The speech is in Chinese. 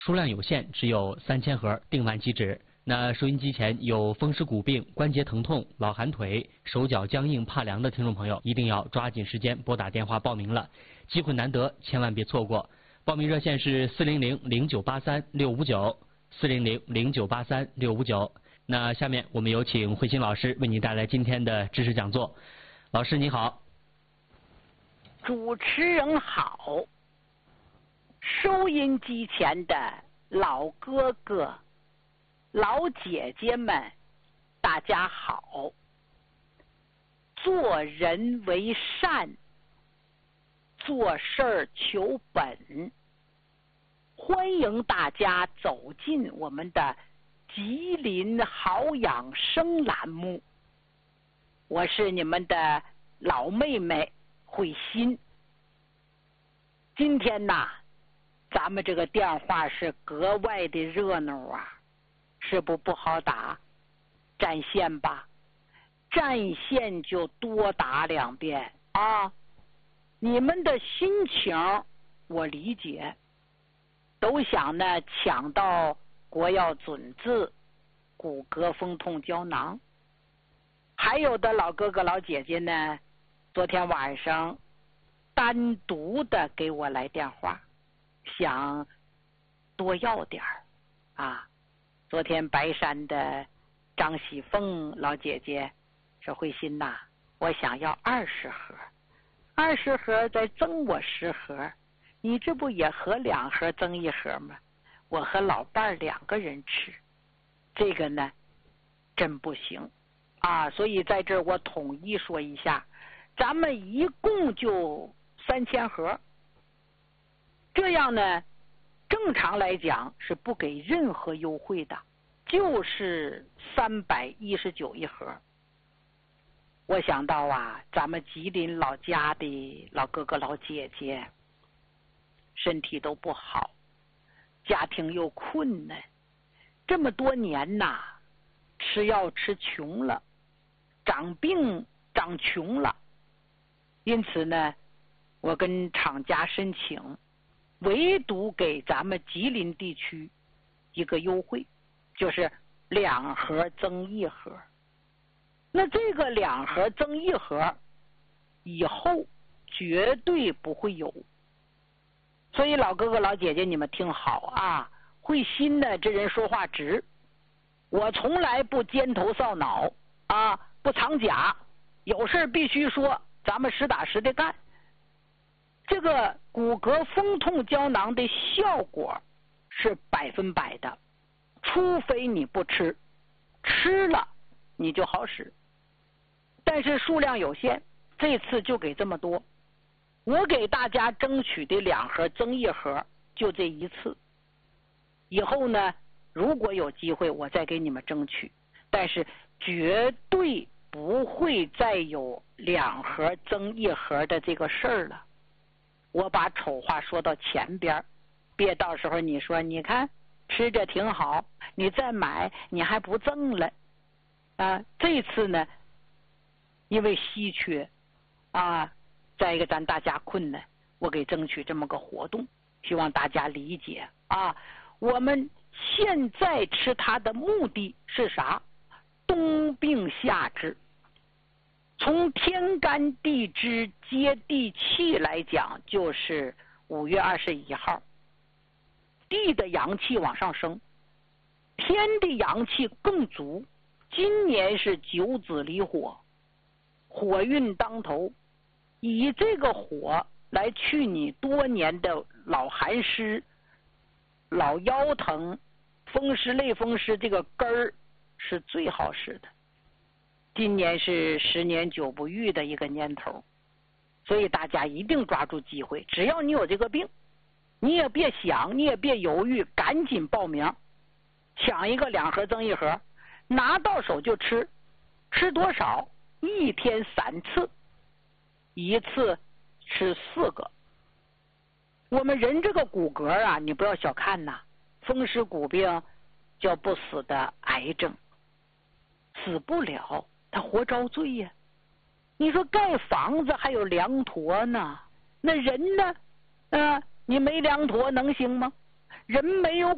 数量有限，只有3000盒，订完即止。那收音机前有风湿骨病、关节疼痛、老寒腿、手脚僵硬怕凉的听众朋友，一定要抓紧时间拨打电话报名了，机会难得，千万别错过。报名热线是400-0983-659，400-0983-659。那下面我们有请慧心老师为您带来今天的知识讲座。老师你好。 主持人好，收音机前的老哥哥、老姐姐们，大家好。做人为善，做事儿求本。欢迎大家走进我们的吉林好养生栏目，我是你们的老妹妹慧心。今天呐，咱们这个电话是格外的热闹啊，是不好打？占线吧，占线就多打2遍啊！你们的心情我理解，都想呢抢到国药准字、骨骼风痛胶囊。还有的老哥哥老姐姐呢，昨天晚上单独的给我来电话，想多要点儿啊。昨天白山的张喜凤老姐姐说：“慧心呐，我想要20盒，20盒再赠我10盒，你这不也合2盒赠1盒吗？我和老伴儿2个人吃，这个呢真不行啊！所以在这儿我统一说一下，咱们一共就3000盒，这样呢，正常来讲是不给任何优惠的，就是319一盒。我想到啊，咱们吉林老家的老哥哥老姐姐，身体都不好，家庭又困难，这么多年呐，吃药吃穷了，长病长穷了，因此呢，我跟厂家申请，唯独给咱们吉林地区一个优惠，就是2盒赠1盒。那这个2盒赠1盒，以后绝对不会有。所以老哥哥老姐姐你们听好啊，慧心的这人说话直，我从来不尖头扫脑啊，不藏假，有事必须说，咱们实打实的干。这个骨骼风痛胶囊的效果是100%的，除非你不吃，吃了你就好使。但是数量有限，这次就给这么多。我给大家争取的2盒赠1盒，就这一次。以后呢，如果有机会，我再给你们争取，但是绝对不会再有2盒赠1盒的这个事儿了。我把丑话说到前边，别到时候你说你看吃着挺好，你再买你还不赠了啊！这次呢，因为稀缺啊，再一个咱大家困难，我给争取这么个活动，希望大家理解啊。我们现在吃它的目的是啥？冬病夏治。从天干地支接地气来讲，就是5月21号，地的阳气往上升，天的阳气更足。今年是9子离火，火运当头，以这个火来去你多年的老寒湿、老腰疼、风湿类风湿，这个根儿是最好使的。今年是10年9不遇的一个年头，所以大家一定抓住机会，只要你有这个病，你也别想，你也别犹豫，赶紧报名，抢一个2盒赠1盒，拿到手就吃。吃多少？1天3次，一次吃4个。我们人这个骨骼啊，你不要小看呐，风湿骨病叫不死的癌症，死不了，他活遭罪呀。你说盖房子还有梁坨呢，那人呢？你没梁坨能行吗？人没有